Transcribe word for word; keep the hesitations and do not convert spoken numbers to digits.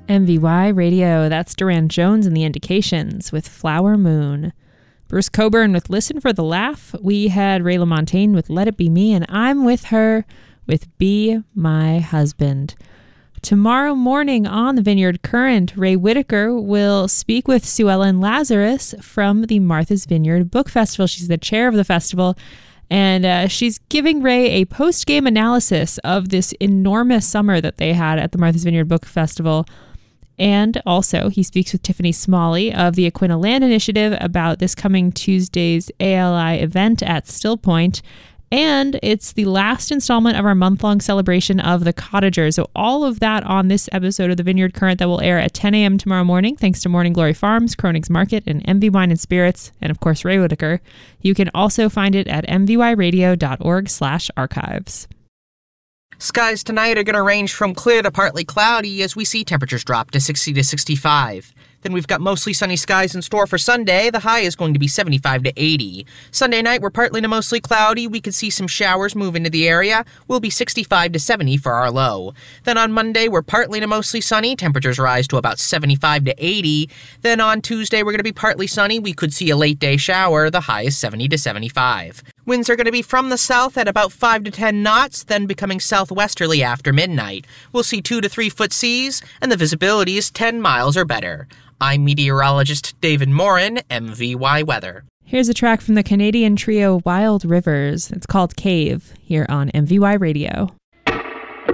M V Y Radio, that's Duran Jones and the Indications with Flower Moon. Bruce Coburn with Listen for the Laugh. We had Ray LaMontagne with Let It Be Me, and I'm with her with Be My Husband. Tomorrow morning on the Vineyard Current, Ray Whitaker will speak with Sue Ellen Lazarus from the Martha's Vineyard Book Festival. She's the chair of the festival, and uh, she's giving Ray a post-game analysis of this enormous summer that they had at the Martha's Vineyard Book Festival. And also, he speaks with Tiffany Smalley of the Aquinnah Land Initiative about this coming Tuesday's A L I event at Still Point. And it's the last installment of our month-long celebration of the Cottagers. So all of that on this episode of the Vineyard Current that will air at ten a.m. tomorrow morning, thanks to Morning Glory Farms, Kronig's Market, and M V Wine and Spirits, and of course Ray Whitaker. You can also find it at m v y radio dot org slash archives. Skies tonight are going to range from clear to partly cloudy as we see temperatures drop to sixty to sixty-five. Then we've got mostly sunny skies in store for Sunday. The high is going to be seventy-five to eighty. Sunday night, we're partly to mostly cloudy. We could see some showers move into the area. We'll be sixty-five to seventy for our low. Then on Monday, we're partly to mostly sunny. Temperatures rise to about seventy-five to eighty. Then on Tuesday, we're going to be partly sunny. We could see a late day shower. The high is seventy to seventy-five. Winds are going to be from the south at about five to ten knots, then becoming southwesterly after midnight. We'll see two to three foot seas, and the visibility is ten miles or better. I'm meteorologist David Morin, M V Y Weather. Here's a track from the Canadian trio Wild Rivers. It's called Cave, here on M V Y Radio.